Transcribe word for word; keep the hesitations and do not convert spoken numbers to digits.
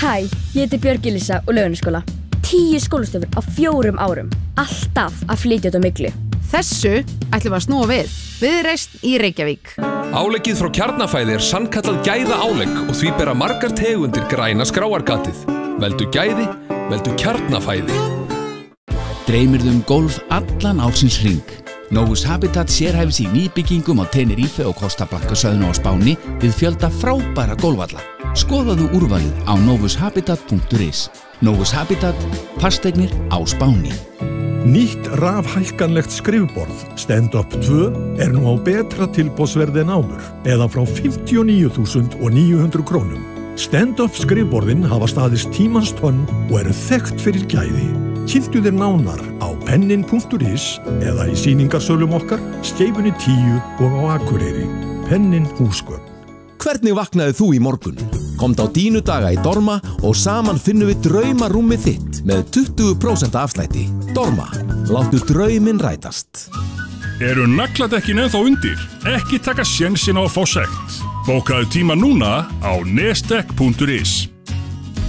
Hæ, ég heiti Björg Elísa og Laugarnesskóla. Tíu skólastofur á fjórum árum. Alltaf að flytja út á myglu. Þessu ætlum við að snúa við. Viðreisn í Reykjavík. Áleggið frá Kjarnafæði er sannkallað gæða álegg og því bera margar tegundir græna skráargatið. Veldu gæði, veldu Kjarnafæði. Dreymirðu um golf allan ársins hring. Novus Habitat sérhæfir sig í nýbyggingum á Tenerife og Costa Blanca söðuna á Spáni við fjölda frábæra golfvalla. Skoðaðu úrvalið á novus habitat punktur is. Novus Habitat, fasteignir á Spáni. Nýtt rafhækkanlegt skrifborð Stand-up tvö er nú á betra tilboðsverði en áður, eða frá fimmtíu og níu þúsund níu hundruð krónum. Stand-up skrifborðin hafa staðist tímans tönn og eru þekkt fyrir gæði. Kynntu þér nánar á pennin punktur is eða í sýningarsölum okkar, Skeifunni tíu og á Akureyri. Pennin húsgögn. Hvernig vaknaði þú í morgun? Komdu á Dínu daga í Dorma og saman finnum við draumarúmið þitt með tuttugu prósent afslætti. Dorma, láttu drauminn rætast. Eru nagladekkin ennþá undir? Ekki taka sénsinn á að fá sekt. Bókaðu tíma núna á nestek punktur is.